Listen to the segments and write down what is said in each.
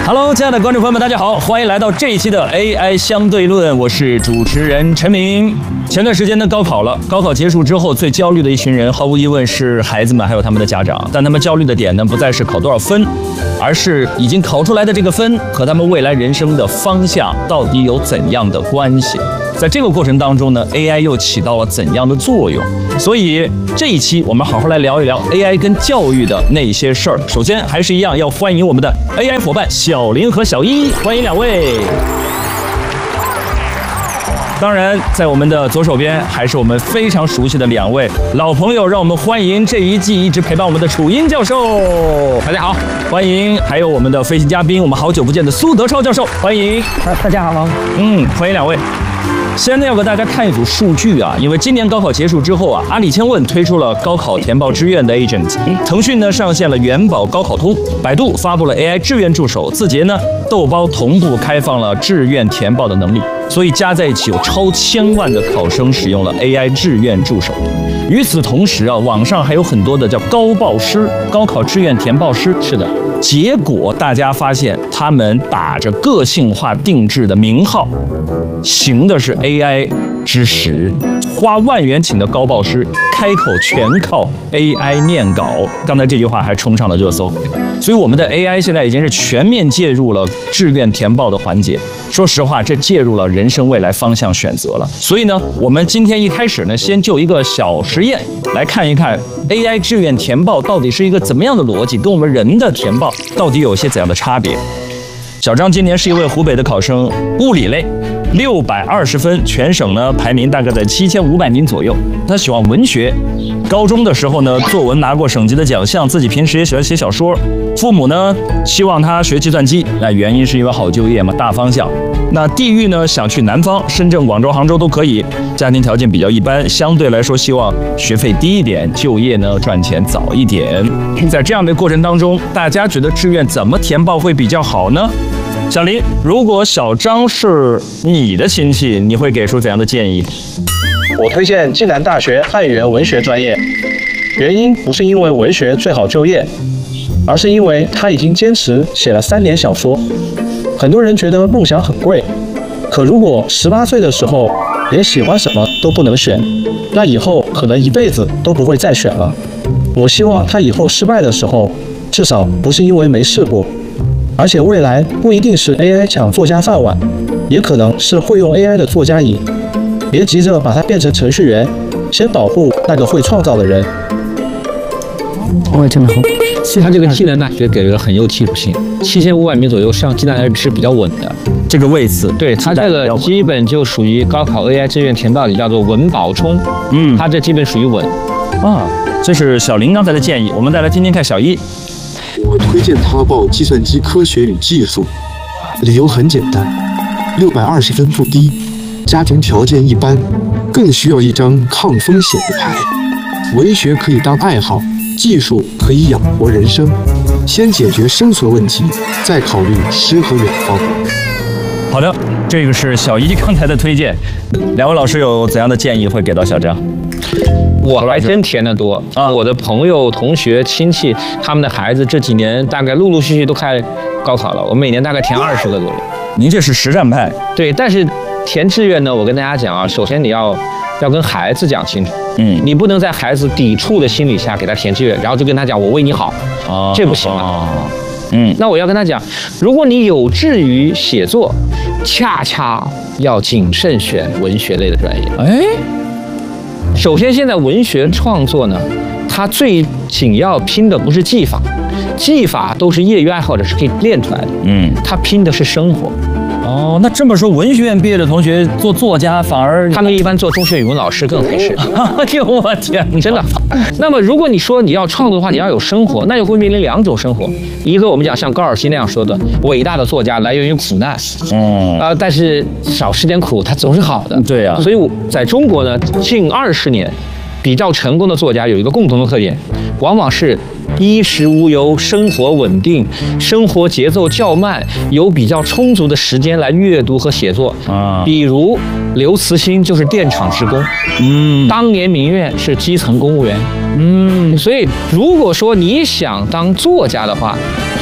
Hello， 亲爱的观众朋友们，大家好，欢迎来到这一期的 AI 相对论，我是主持人陈明。前段时间呢，高考了，高考结束之后，最焦虑的一群人，毫无疑问是孩子们还有他们的家长。但他们焦虑的点呢，不再是考多少分，而是已经考出来的这个分和他们未来人生的方向到底有怎样的关系。在这个过程当中呢 ，AI 又起到了怎样的作用？所以这一期我们好好来聊一聊 AI 跟教育的那些事儿。首先还是一样，要欢迎我们的 AI 伙伴小林和小一，欢迎两位。当然，在我们的左手边还是我们非常熟悉的两位老朋友，让我们欢迎这一季一直陪伴我们的楚英教授。大家好，欢迎；还有我们的飞行嘉宾，我们好久不见的苏德超教授，欢迎。 大家好。 欢迎两位。先呢，要给大家看一组数据啊，因为今年高考结束之后啊，阿里千问推出了高考填报志愿的 agent， 腾讯呢上线了元宝高考通，百度发布了 AI 志愿助手，字节呢豆包同步开放了志愿填报的能力，所以加在一起有超1000万的考生使用了 AI 志愿助手。与此同时啊，网上还有很多的叫高报师、高考志愿填报师，是的。结果大家发现，他们打着个性化定制的名号，行的是 AI 之实，花万元请的高报师，开口全靠 AI 念稿。刚才这句话还冲上了热搜，所以我们的 AI 现在已经是全面介入了志愿填报的环节。说实话，这介入了人生未来方向选择了。所以呢，我们今天一开始呢，先就一个小实验来看一看 AI 志愿填报到底是一个怎么样的逻辑，跟我们人的填报到底有些怎样的差别。小张今年是一位湖北的考生，物理类620分，全省呢排名大概在7500名左右。他喜欢文学，高中的时候呢作文拿过省级的奖项，自己平时也喜欢写小说。父母呢希望他学计算机，那原因是因为好就业嘛，大方向。那地域呢想去南方，深圳、广州、杭州都可以。家庭条件比较一般，相对来说希望学费低一点，就业呢赚钱早一点。在这样的过程当中，大家觉得志愿怎么填报会比较好呢？小林，如果小张是你的亲戚，你会给出怎样的建议？ 我推荐暨南大学汉语言文学专业，原因不是因为文学最好就业，而是因为他已经坚持写了3年小说。很多人觉得梦想很贵，可如果18岁的时候连喜欢什么都不能选，那以后可能一辈子都不会再选了。我希望他以后失败的时候，至少不是因为没试过。而且未来不一定是 AI 抢作家饭碗，也可能是会用 AI 的作家赢。别急着把它变成程序员，先保护那个会创造的人。 我真的好。其实他这个暨南大学给了很有技术性，7500名左右，上暨南大学是比较稳的。 这个位次， 对他这个基本就属于高考 AI 志愿填报里叫做稳保冲，他这基本属于稳。 这是小林刚才的建议，我们再来听听看小一。 我推荐他报计算机科学与技术，理由很简单，620分不低，家庭条件一般，更需要一张抗风险的牌。文学可以当爱好，技术可以养活人生。先解决生存问题，再考虑诗和远方。 好的，这个是小一刚才的推荐。两位老师有怎样的建议会给到小张？ 我还真填得多啊！我的朋友、同学、亲戚，他们的孩子这几年大概陆陆续续都开高考了。我每年大概填20个左右。 您这是实战派。 对，但是填志愿呢，我跟大家讲啊，首先你要跟孩子讲清楚，你不能在孩子抵触的心理下给他填志愿，然后就跟他讲我为你好，这不行啊。那我要跟他讲，如果你有志于写作，恰恰要谨慎选文学类的专业。首先，现在文学创作呢，它最紧要拼的不是技法，技法都是业余爱好者是可以练出来的。它拼的是生活。 那这么说，文学院毕业的同学做作家反而他们一般做中学语文老师更合适。 我天， 真的。那么如果你说你要创作的话，你要有生活，那就会面临2种生活。一个我们讲像高尔基那样说的，伟大的作家来源于苦难。但是少吃点苦，它总是好的。 对呀。 所以在中国呢，近20年比较成功的作家有一个共同的特点，往往是衣食无忧，生活稳定，生活节奏较慢，有比较充足的时间来阅读和写作。比如刘慈欣就是电厂职工，当年明月是基层公务员。所以如果说你想当作家的话，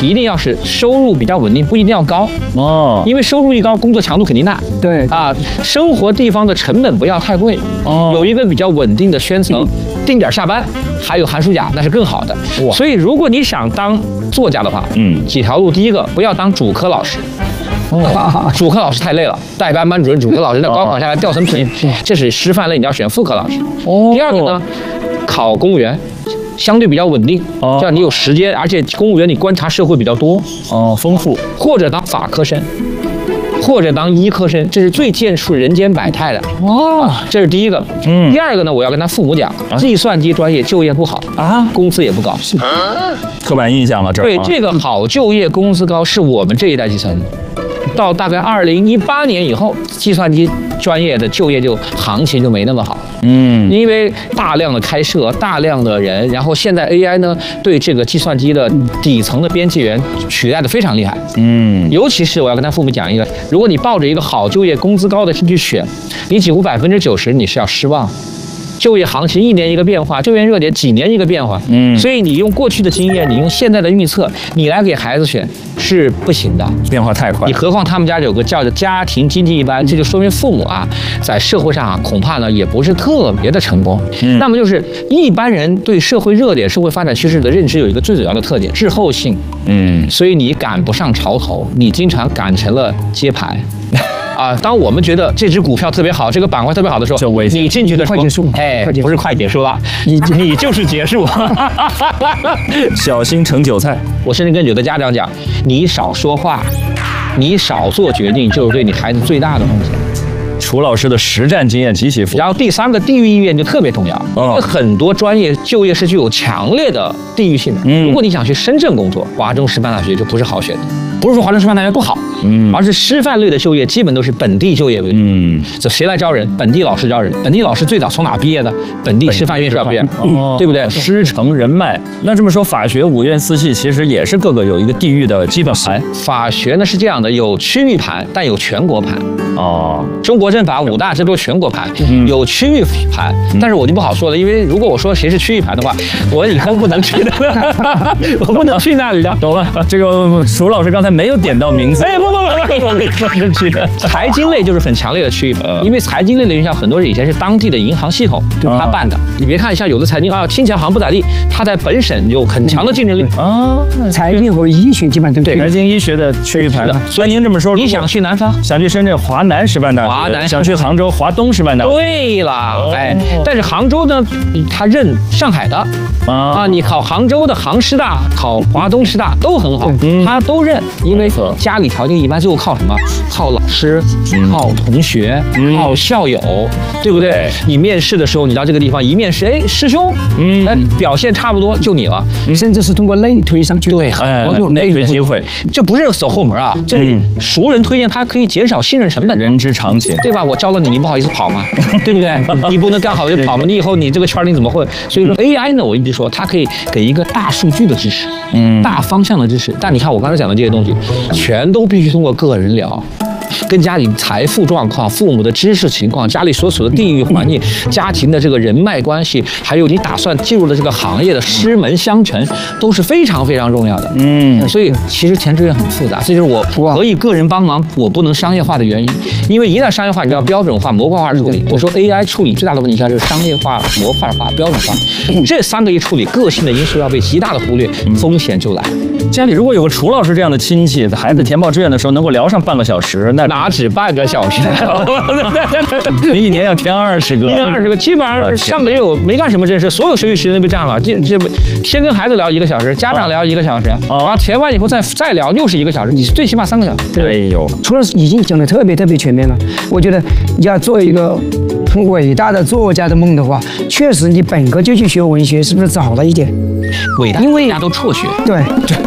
一定要是收入比较稳定，不一定要高哦， 因为收入一高，工作强度肯定大。 对啊，生活地方的成本不要太贵，有一个比较稳定的圈层，定点下班，还有寒暑假，那是更好的。所以如果你想当作家的话，几条路，第一个不要当主科老师。主科老师太累了，代班班主任、主科老师，那高考下来掉层皮，这是师范类，你要选副科老师。第二个呢，考公务员，相对比较稳定，这样你有时间，而且公务员你观察社会比较多， 丰富。或者当法科生，或者当医科生，这是最见识人间百态的。这是第一个。第二个呢，我要跟他父母讲，计算机专业就业不好啊，工资也不高， 刻板印象了。 对，这个好就业、工资高是我们这一代计算机。到大概2018年以后，计算机专业的就业行情就没那么好。因为大量的开设，大量的人，然后现在 AI 呢对这个计算机的底层的编辑员取代的非常厉害。尤其是我要跟他父母讲一个，如果你抱着一个好就业、工资高的进去选，你几乎90%你是要失望。就业行情1年一个变化，就业热点几年一个变化，所以你用过去的经验，你用现在的预测，你来给孩子选是不行的， 变化太快。 你何况他们家有个叫做家庭经济一般，这就说明父母啊，在社会上恐怕呢也不是特别的成功。那么就是一般人对社会热点、社会发展趋势的认知有一个最主要的特点，滞后性。所以你赶不上潮头，你经常赶成了接盘。当我们觉得这只股票特别好，这个板块特别好的时候，你进去的时候， 快结束， 不是快结束了，你就是结束， 小心成韭菜。 我甚至跟有的家长讲，你少说话，你少做决定，就是对你孩子最大的风险。 楚老师的实战经验极其丰富。 然后第三个，地域意愿就特别重要，因为很多专业就业是具有强烈的地域性的。如果你想去深圳工作，华中师范大学就不是好选的。不是说华中师范大学不好，而是师范类的就业基本都是本地就业为主。这谁来招人？本地老师招人。本地老师最早从哪毕业的？本地师范院校毕业，对不对？ 师承人脉。那这么说，法学5院4系其实也是各个有一个地域的基本盘。 法学呢是这样的，有区域盘，但有全国盘。中国政法5大这都是全国盘，有区域盘，但是我就不好说了，因为如果我说谁是区域盘的话，我以后不能去的，我不能去那里的， 懂了？这个楚老师刚才没有点到名字。 不，财经类就是很强烈的区域，因为财经类的院校很多人以前是当地的银行系统他办的。你别看像有的财经听起来好像不咋地，它在本省有很强的竞争力财经和医学基本上都对，财经医学的区域盘。所以您这么说， 你想去南方， 想去深圳华南师范大学，想去杭州华东师范大学。 对了，但是杭州呢，他认上海的你考杭州的杭师大，考华东师大都很好，他都认，因为家里条件一般，最后靠什么？靠老师，靠同学，靠校友，对不对？你面试的时候，你到这个地方一面试，师兄，表现差不多就你了， 甚至是通过内推上去。 对， 内推机会， 这不是走后门啊，这熟人推荐他可以减少信任成本， 人之常情， 对吧？我教了你，你不好意思跑吗？对不对？你不能干好就跑吗？你以后你这个圈你怎么混？所以说 AI 呢，我一直说它可以给一个大数据的知识，大方向的知识。但你看我刚才讲的这些东西，全都必须通过个人聊。跟家里财富状况、父母的知识情况、家里所处的地域环境、家庭的这个人脉关系，还有你打算进入的这个行业的师门相承，都是非常非常重要的。所以其实前置也很复杂，这就是我可以个人帮忙，我不能商业化的原因。因为一旦商业化，你要标准化、模块化处理。我说 AI 处理最大的问题就是商业化、模块化、标准化，这3个一处理，个性的因素要被极大的忽略，风险就来。 家里如果有个楚老师这样的亲戚，孩子填报志愿的时候能够聊上半个小时，那哪止半个小时？ 你一年要填20个 ，20个，基本上上个月我没干什么正事，所有休息时间都被占了。这先跟孩子聊1个小时，家长聊1个小时，填完以后再聊又是1个小时，你最起码3个小时。 哎呦， 楚老师已经讲得特别全面了。我觉得要做一个很伟大的作家的梦的话，确实你本科就去学文学，是不是早了一点？ 伟大，因为大家都辍学。 对。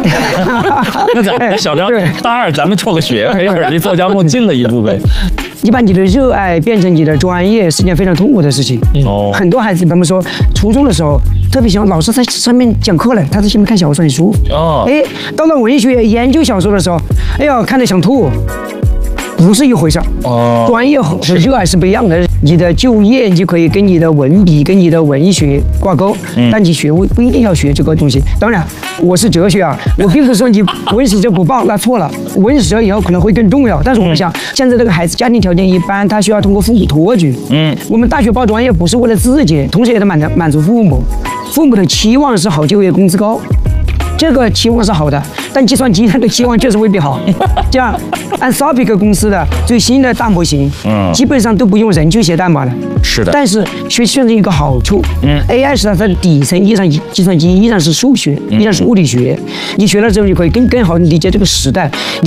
小张，大2咱们辍个学，离作家梦近了一步呗。 你把你的热爱变成你的专业是件非常痛苦的事情。很多孩子，他们说初中的时候特别喜欢老师在上面讲课了，他在下面看小说、书。到了文学研究小说的时候，哎呀，看得想吐。 不是一回事儿。专业和热爱是不一样的。你的就业你可以跟你的文笔、跟你的文学挂钩，但你学不一定要学这个东西。当然，我是哲学啊，我并不是说你文史哲不棒，那错了。文史哲以后可能会更重要。但是我们想，现在这个孩子家庭条件一般，他需要通过父母托举。我们大学报专业不是为了自己，同时也得满足父母。父母的期望是好就业、工资高。这个期望是好的，但计算机它的期望确实未必好。这样，Anthropic 公司的最新的大模型，基本上都不用人去写代码了。 是的。 但是学习是一个好处，AI 是它的底层依然计算机依然是数学，依然是物理学。你学了之后，你可以更好的理解这个时代。